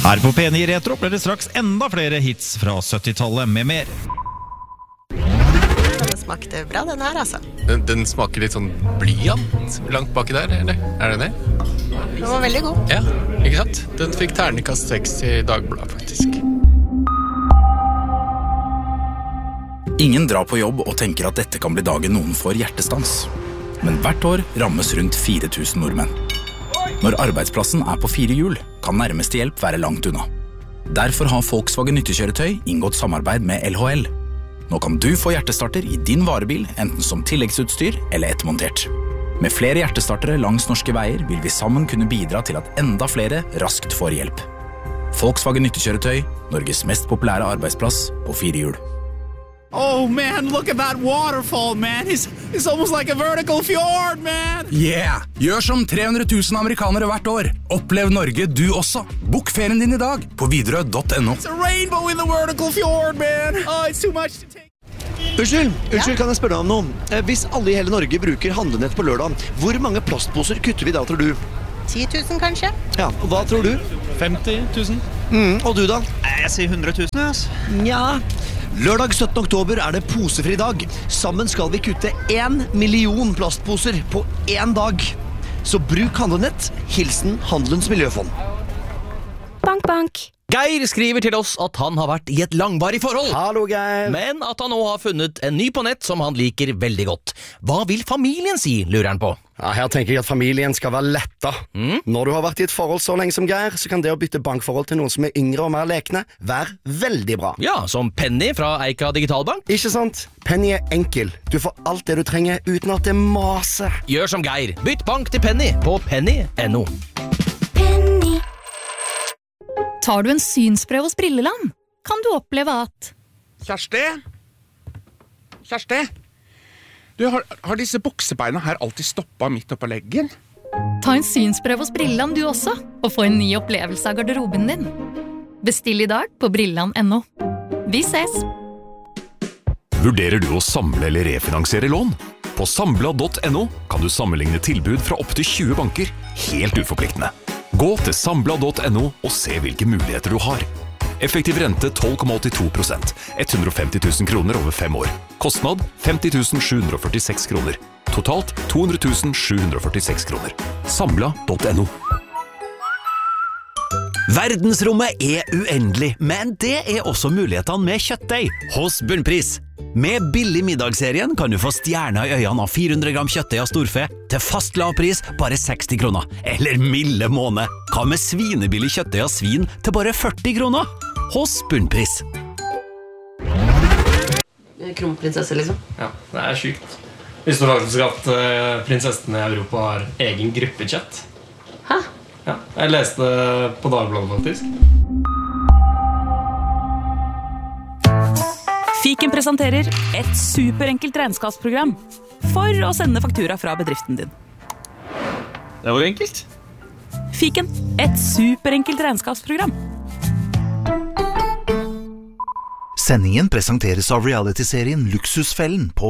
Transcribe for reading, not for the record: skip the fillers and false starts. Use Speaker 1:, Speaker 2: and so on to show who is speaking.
Speaker 1: Her på P9 Retro blir det straks enda flere hits fra 70-tallet med mer.
Speaker 2: Den smakte bra, den her, altså.
Speaker 3: Den smaker litt sånn blyant langt baki der, eller? Er det det?
Speaker 2: Den var veldig god.
Speaker 3: Ja, ikke sant? Den fikk terningkast 6 i Dagbladet, faktisk.
Speaker 4: Ingen drar på jobb og tenker at dette kan bli dagen noen får hjertestans. Men hvert år rammes rundt 4000 nordmenn. Når arbeidsplassen på 4 hjul, kan nærmeste hjelp være langt unna. Derfor har Volkswagen nyttekjøretøy inngått samarbeid med LHL. Nå kan du få hjertestarter i din varebil, enten som tilleggsutstyr eller ettermontert. Med flere hjertestartere langs norske veier vil vi sammen kunne bidra til at enda flere raskt får hjelp. Volkswagen nyttekjøretøy, Norges mest populære arbeidsplass på 4 hjul.
Speaker 5: Oh man, look at that waterfall, man. It's almost like a vertical fjord, man.
Speaker 4: Yeah! Gjør som 300 000 amerikanere hvert år. Opplev Norge du også. Bok ferien din i dag på Widerøe.no.
Speaker 5: It's a rainbow in the vertical fjord, man. Oh, it's too much to take.
Speaker 6: Unnskyld, kan jeg spørre deg om noe? Hvis alle i hele Norge bruker handlenett på lørdag, hvor mange plastposer kutter vi da, tror du?
Speaker 2: 10 000, kanskje?
Speaker 6: Ja, og hva tror du?
Speaker 5: 50 000.
Speaker 6: Og du da?
Speaker 5: Jeg sier 100 000, altså.
Speaker 6: Ja. Lørdag 17. oktober det posefri dag. Sammen skal vi kutte 1 million plastposer på 1 dag. Så bruk handlenett. Hilsen Handelens Miljøfond.
Speaker 7: Bank, bank.
Speaker 8: Geir skriver til oss at han har vært i et langvarig forhold.
Speaker 6: Hallo, Geir.
Speaker 8: Men at han nå har funnet en ny på nett som han liker veldig godt. Hva vil familien si, lurer han på?
Speaker 9: Ja, her tenker jeg at familien skal være letta. Når du har vært i et forhold så lenge som Geir, så kan det å bytte bankforhold til noen som er yngre og mer lekne være veldig bra.
Speaker 8: Ja, som Penny fra Eika Digitalbank.
Speaker 9: Ikke sant? Penny er enkel. Du får alt det du trenger uten at det maser.
Speaker 8: Gjør som Geir. Bytt bank til Penny på penny.no.
Speaker 7: Tar du en synsprøve hos Brilleland, kan du oppleve at
Speaker 5: Kjersti? Du, har disse buksebeina her alltid stoppet midt oppe på leggen?
Speaker 7: ta en synsprøve hos Brilleland du også, og få en ny opplevelse av garderoben din. Bestill i dag på Brilleland.no. Vi ses!
Speaker 10: Vurderer du å samle eller refinansiere lån? På Sambla.no kan du sammenligne tilbud fra opp til 20 banker, helt uforpliktende. Gå til Sambla.no og se hvilke muligheter du har. Effektiv rente 12,82%, 150 000 kroner over 5 år. Kostnad 50 746 kroner. Totalt 200 746 kroner. Sambla.no.
Speaker 11: Verdensrommet uendelig, men det også mulighetene med kjøttdeig hos Bunnpris. Med billig middagsserien kan du få stjerner i øynene av 400 gram kjøttdeig av storfe til fast lav pris bare 60 kroner. Eller milde måned. Hva med svinebillig kjøttdeig av svin til bare 40 kroner? Hos Bunnpris.
Speaker 12: Kronprinsesse, liksom.
Speaker 13: Ja, det sykt. Visste du faktisk at prinsessene i Europa har egen gruppechat?
Speaker 12: Hæ?
Speaker 13: Ja, jeg leste på Dagbladet faktisk.
Speaker 14: Fiken presenterer et superenkelt regnskapsprogram for å sende faktura fra bedriften din.
Speaker 13: Det var enkelt.
Speaker 14: Fiken, et superenkelt regnskapsprogram.
Speaker 15: Sendingen presenteres av reality-serien Luksusfellen på